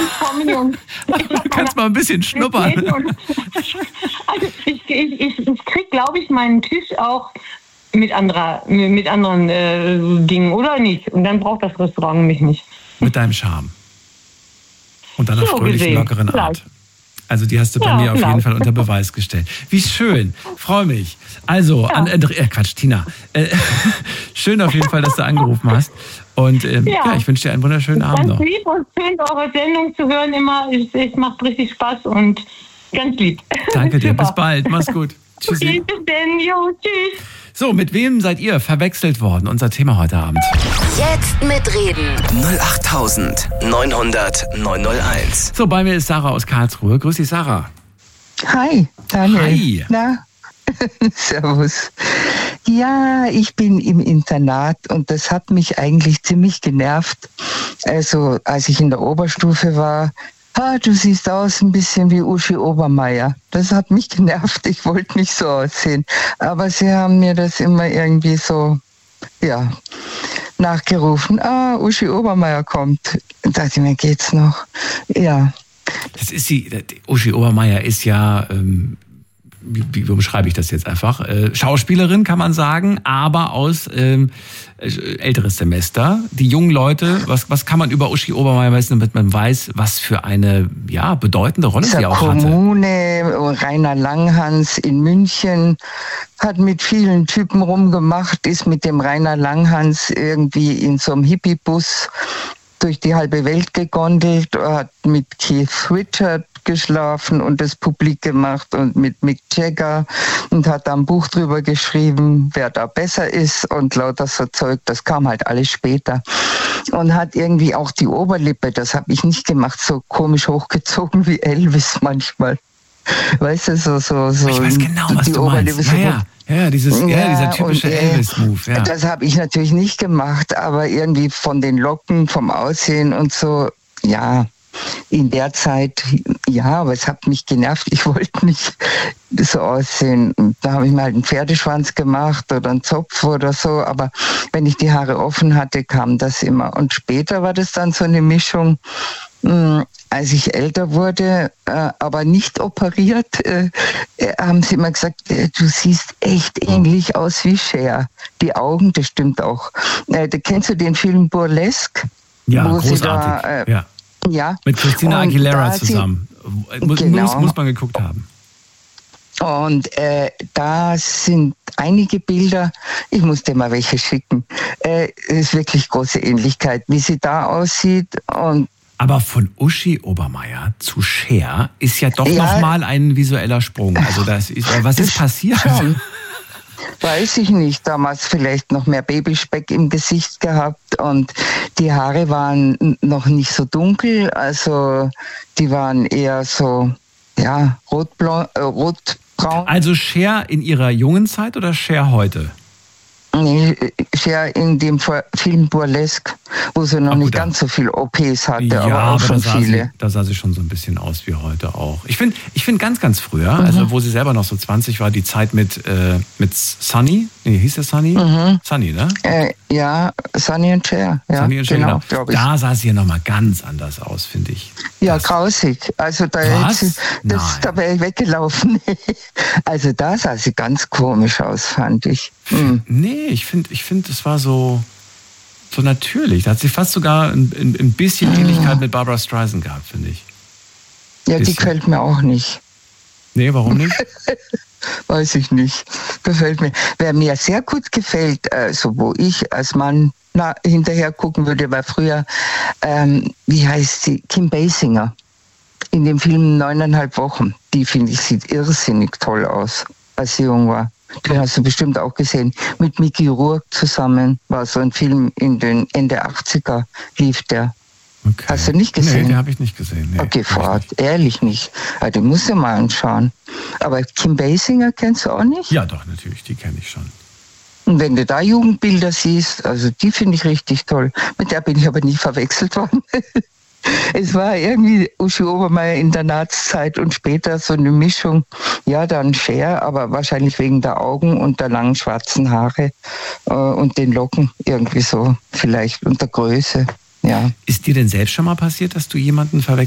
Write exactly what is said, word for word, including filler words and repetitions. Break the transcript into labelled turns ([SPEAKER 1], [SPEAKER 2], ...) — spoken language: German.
[SPEAKER 1] vor mir und
[SPEAKER 2] du kannst mal ein bisschen schnuppern.
[SPEAKER 1] Also ich, ich, ich, ich krieg, glaube ich, meinen Tisch auch mit, anderer, mit anderen äh, Dingen, oder nicht? Und dann braucht das Restaurant mich nicht.
[SPEAKER 2] Mit deinem Charme. Und deiner
[SPEAKER 1] So
[SPEAKER 2] fröhlichen,
[SPEAKER 1] gesehen.
[SPEAKER 2] lockeren Art.
[SPEAKER 1] Vielleicht.
[SPEAKER 2] Also die hast du bei
[SPEAKER 1] Ja,
[SPEAKER 2] mir auf
[SPEAKER 1] vielleicht.
[SPEAKER 2] jeden Fall unter Beweis gestellt. Wie schön, freue mich. Also,
[SPEAKER 1] Ja.
[SPEAKER 2] an, äh, Quatsch, Tina. Äh, schön auf jeden Fall, dass du angerufen hast. Und ähm, ja.
[SPEAKER 1] Ja.
[SPEAKER 2] ich wünsche dir einen wunderschönen Abend
[SPEAKER 1] Ganz
[SPEAKER 2] noch.
[SPEAKER 1] lieb und schön, eure Sendung zu hören immer. Es, es macht richtig Spaß und ganz lieb.
[SPEAKER 2] Danke dir,
[SPEAKER 1] Super.
[SPEAKER 2] bis bald, mach's gut. Tschüssi.
[SPEAKER 1] Okay, bis dann, jo, tschüss.
[SPEAKER 2] So, mit wem seid ihr verwechselt worden? Unser Thema heute Abend.
[SPEAKER 3] Jetzt mitreden.
[SPEAKER 4] null acht neunhundert neunhunderteins.
[SPEAKER 2] So, bei mir ist Sarah aus Karlsruhe. Grüß dich, Sarah.
[SPEAKER 5] Hi, Daniel.
[SPEAKER 2] Hi.
[SPEAKER 5] Na? Servus. Ja, ich bin im Internat und das hat mich eigentlich ziemlich genervt. Also, als ich in der Oberstufe war, ah, du siehst aus ein bisschen wie Uschi Obermeier. Das hat mich genervt. Ich wollte nicht so aussehen. Aber sie haben mir das immer irgendwie so, ja, nachgerufen. Ah, Uschi Obermeier kommt. Da dachte ich mir, geht's noch? Ja.
[SPEAKER 2] Das ist sie, Uschi Obermeier ist ja, ähm, wie, wie beschreibe ich das jetzt einfach? Äh, Schauspielerin, kann man sagen, aber aus ähm, älteres Semester. Die jungen Leute, was, was kann man über Uschi Obermeier wissen, damit man weiß, was für eine ja, bedeutende Rolle sie auch hatte?
[SPEAKER 5] Kommune, Rainer Langhans in München, hat mit vielen Typen rumgemacht, ist mit dem Rainer Langhans irgendwie in so einem Hippie-Bus durch die halbe Welt gegondelt, hat mit Keith Richard geschlafen und das publik gemacht und mit Mick Jagger und hat da ein Buch drüber geschrieben, wer da besser ist und lauter so Zeug, das kam halt alles später. Und hat irgendwie auch die Oberlippe, das habe ich nicht gemacht, so komisch hochgezogen wie Elvis manchmal. Weißt du, so, so, so.
[SPEAKER 2] Ich weiß genau, was
[SPEAKER 5] die
[SPEAKER 2] du
[SPEAKER 5] Oberlippe
[SPEAKER 2] meinst.
[SPEAKER 5] So
[SPEAKER 2] Ja, ja. Ja, dieses, ja,
[SPEAKER 5] ja,
[SPEAKER 2] dieser typische
[SPEAKER 5] und, äh,
[SPEAKER 2] Elvis-Move. Ja.
[SPEAKER 5] Das habe ich natürlich nicht gemacht, aber irgendwie von den Locken, vom Aussehen und so, ja, in der Zeit, ja, aber es hat mich genervt. Ich wollte nicht so aussehen. Da habe ich mal halt einen Pferdeschwanz gemacht oder einen Zopf oder so, aber wenn ich die Haare offen hatte, kam das immer. Und später war das dann so eine Mischung, mh, als ich älter wurde, äh, aber nicht operiert, äh, äh, haben sie immer gesagt, äh, du siehst echt ähnlich aus wie Cher. Die Augen, das stimmt auch. Äh, da, kennst du den Film Burlesque?
[SPEAKER 2] Ja,
[SPEAKER 5] Wo sie
[SPEAKER 2] großartig.
[SPEAKER 5] da, äh,
[SPEAKER 2] ja.
[SPEAKER 5] Ja.
[SPEAKER 2] Mit Christina
[SPEAKER 5] Und
[SPEAKER 2] Aguilera
[SPEAKER 5] da sie-
[SPEAKER 2] zusammen. Muss,
[SPEAKER 5] Genau.
[SPEAKER 2] muss, muss man geguckt haben.
[SPEAKER 5] Und äh, da sind einige Bilder, ich muss dir mal welche schicken, äh, ist wirklich große Ähnlichkeit, wie sie da aussieht. Und
[SPEAKER 2] Aber von Uschi Obermeier zu Cher ist ja doch
[SPEAKER 5] Ja.
[SPEAKER 2] nochmal ein visueller Sprung. Also das ist, was ist passiert?
[SPEAKER 5] schon. Weiß ich nicht, damals vielleicht noch mehr Babyspeck im Gesicht gehabt und die Haare waren n- noch nicht so dunkel, also die waren eher so, ja, rotblond, äh, rotbraun.
[SPEAKER 2] Also Cher in ihrer jungen Zeit oder Cher heute?
[SPEAKER 5] Nee, Cher in dem Vor- Film Burlesque, wo sie noch
[SPEAKER 2] Ach,
[SPEAKER 5] nicht
[SPEAKER 2] gut,
[SPEAKER 5] ganz so viel O Ps hatte,
[SPEAKER 2] Ja,
[SPEAKER 5] aber auch
[SPEAKER 2] aber da
[SPEAKER 5] schon
[SPEAKER 2] sah, sie,
[SPEAKER 5] viele.
[SPEAKER 2] da sah sie schon so ein bisschen aus wie heute auch. Ich finde ich find ganz, ganz früher,
[SPEAKER 5] Mhm.
[SPEAKER 2] also wo sie selber noch so zwanzig war, die Zeit mit, äh, mit Sunny, nee, hieß der Sunny?
[SPEAKER 5] Mhm.
[SPEAKER 2] Sunny, ne?
[SPEAKER 5] Äh, ja, Sunny and Cher, ja,
[SPEAKER 2] Sunny und Cher,
[SPEAKER 5] genau,
[SPEAKER 2] genau.
[SPEAKER 5] glaube ich.
[SPEAKER 2] Da sah sie ja nochmal ganz anders aus, finde ich.
[SPEAKER 5] Ja,
[SPEAKER 2] Das-
[SPEAKER 5] grausig. Also da,
[SPEAKER 2] Was?
[SPEAKER 5] hätte sie- das,
[SPEAKER 2] Nein.
[SPEAKER 5] da wäre ich weggelaufen. Also da sah sie ganz komisch aus, fand ich. Hm.
[SPEAKER 2] Nee, ich finde, ich find, es war so, so natürlich. Da hat sie fast sogar ein, ein, ein bisschen Ähnlichkeit mit Barbra Streisand gehabt, finde ich.
[SPEAKER 5] Ja, die
[SPEAKER 2] Bisschen.
[SPEAKER 5] gefällt mir auch nicht.
[SPEAKER 2] Nee, warum nicht?
[SPEAKER 5] Weiß ich nicht. Gefällt mir. Wer mir sehr gut gefällt, äh, so wo ich als Mann na, hinterher gucken würde, war früher, ähm, wie heißt sie? Kim Basinger. In dem Film Neuneinhalb Wochen. Die, finde ich, sieht irrsinnig toll aus, als sie jung war. Den hast du bestimmt auch gesehen. Mit Mickey Rourke zusammen war so ein Film in den Ende achtziger lief der.
[SPEAKER 2] Okay.
[SPEAKER 5] Hast du nicht gesehen?
[SPEAKER 2] Nee, den habe ich nicht gesehen. Nee,
[SPEAKER 5] Okay,
[SPEAKER 2] hab ich
[SPEAKER 5] Fahrt,
[SPEAKER 2] nicht.
[SPEAKER 5] ehrlich nicht. Ah, den musst du mal anschauen. Aber Kim Basinger kennst du auch nicht?
[SPEAKER 2] Ja, doch, natürlich, die kenne ich schon.
[SPEAKER 5] Und wenn du da Jugendbilder siehst, also die finde ich richtig toll. Mit der bin ich aber nie verwechselt worden. Es war irgendwie Uschi Obermeier in der Nazizeit und später so eine Mischung. Ja, dann Cher, aber wahrscheinlich wegen der Augen und der langen schwarzen Haare äh, und den Locken irgendwie so vielleicht und der Größe. Ja.
[SPEAKER 2] Ist dir denn selbst schon mal passiert, dass du jemanden verwechselt